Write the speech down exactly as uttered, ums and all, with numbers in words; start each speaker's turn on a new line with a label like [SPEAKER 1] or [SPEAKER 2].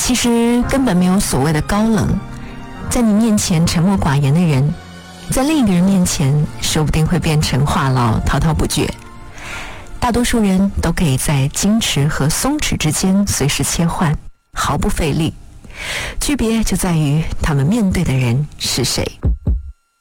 [SPEAKER 1] 其实根本没有所谓的高冷，在你面前沉默寡言的人，在另一个人面前说不定会变成话痨滔滔不绝。大多数人都可以在矜持和松弛之间随时切换，毫不费力，区别就在于他们面对的人是谁。